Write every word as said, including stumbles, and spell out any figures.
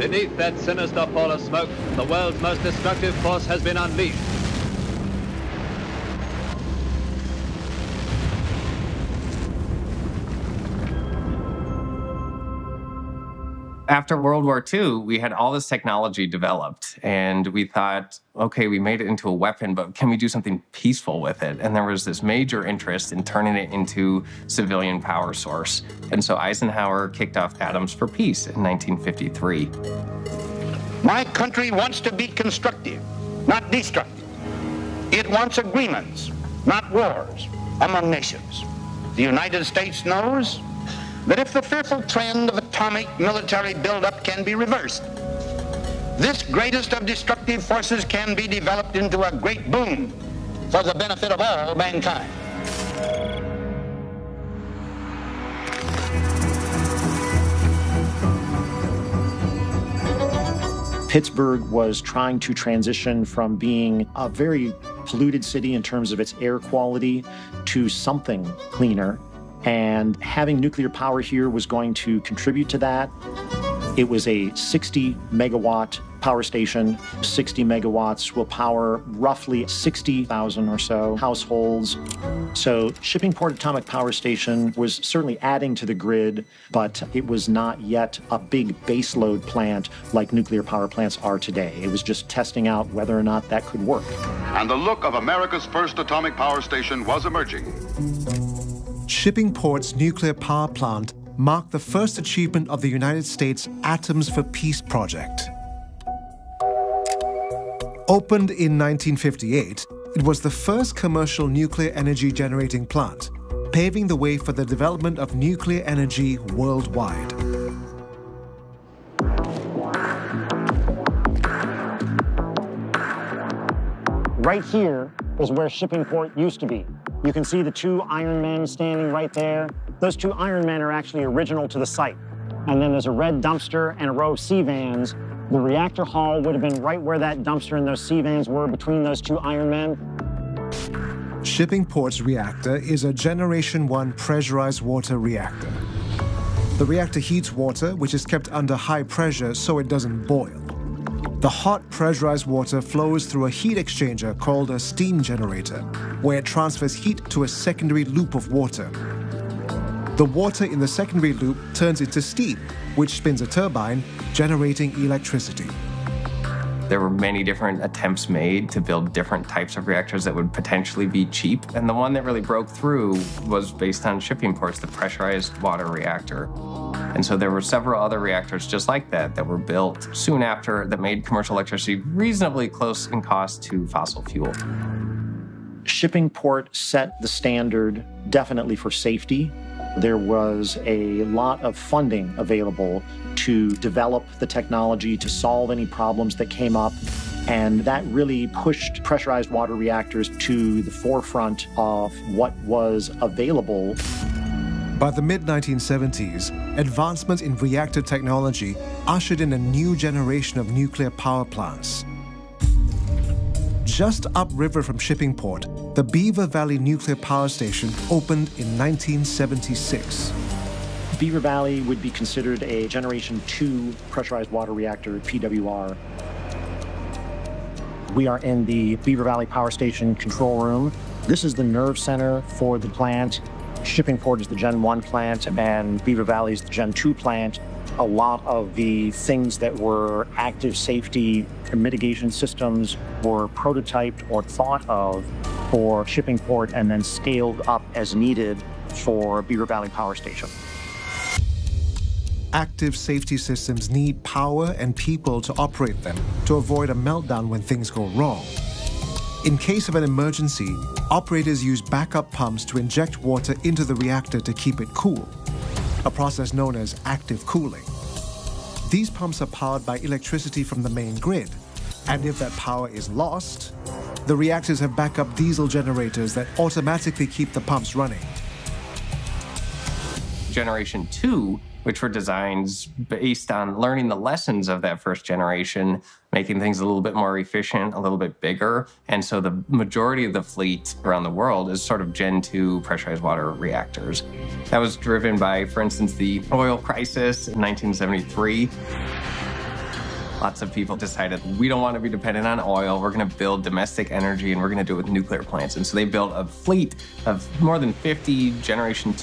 Beneath that sinister pall of smoke, the world's most destructive force has been unleashed. After World War Two, we had all this technology developed, and we thought, okay, we made it into a weapon, but can we do something peaceful with it? And there was this major interest in turning it into civilian power source. And so Eisenhower kicked off Atoms for Peace in nineteen fifty-three. My country wants to be constructive, not destructive. It wants agreements, not wars, among nations. The United States knows that if the fearful trend of atomic military buildup can be reversed, this greatest of destructive forces can be developed into a great boon for the benefit of all mankind. Pittsburgh was trying to transition from being a very polluted city in terms of its air quality to something cleaner. And having nuclear power here was going to contribute to that. It was a sixty megawatt power station. sixty megawatts will power roughly sixty thousand or so households. So Shippingport Atomic Power Station was certainly adding to the grid, but it was not yet a big baseload plant like nuclear power plants are today. It was just testing out whether or not that could work. And the look of America's first atomic power station was emerging. Shippingport's nuclear power plant marked the first achievement of the United States Atoms for Peace project. Opened in nineteen fifty-eight, it was the first commercial nuclear energy generating plant, paving the way for the development of nuclear energy worldwide. Right here is where Shippingport used to be. You can see the two Iron Men standing right there. Those two Iron Men are actually original to the site. And then there's a red dumpster and a row of sea vans. The reactor hall would have been right where that dumpster and those sea vans were between those two Iron Men. Shippingport's reactor is a Generation one pressurized water reactor. The reactor heats water, which is kept under high pressure so it doesn't boil. The hot pressurized water flows through a heat exchanger called a steam generator, where it transfers heat to a secondary loop of water. The water in the secondary loop turns into steam, which spins a turbine, generating electricity. There were many different attempts made to build different types of reactors that would potentially be cheap, and the one that really broke through was based on Shippingport's, the pressurized water reactor. And so there were several other reactors just like that that were built soon after that made commercial electricity reasonably close in cost to fossil fuel. Shippingport set the standard definitely for safety. There was a lot of funding available to develop the technology, to solve any problems that came up, and that really pushed pressurized water reactors to the forefront of what was available. By the mid nineteen seventies, advancements in reactor technology ushered in a new generation of nuclear power plants. Just upriver from Shippingport, the Beaver Valley Nuclear Power Station opened in nineteen seventy-six. Beaver Valley would be considered a Generation two pressurized water reactor, P W R. We are in the Beaver Valley Power Station control room. This is the nerve center for the plant. Shippingport is the Gen one plant, and Beaver Valley is the Gen two plant. A lot of the things that were active safety mitigation systems were prototyped or thought of for Shippingport and then scaled up as needed for Beaver Valley Power Station. Active safety systems need power and people to operate them to avoid a meltdown when things go wrong. In case of an emergency, operators use backup pumps to inject water into the reactor to keep it cool, a process known as active cooling. These pumps are powered by electricity from the main grid, and if that power is lost, the reactors have backup diesel generators that automatically keep the pumps running. Generation two, which were designs based on learning the lessons of that first generation, making things a little bit more efficient, a little bit bigger. And so the majority of the fleet around the world is sort of Gen two pressurized water reactors. That was driven by, for instance, the oil crisis in nineteen seventy-three. Lots of people decided we don't want to be dependent on oil. We're going to build domestic energy, and we're going to do it with nuclear plants. And so they built a fleet of more than fifty Generation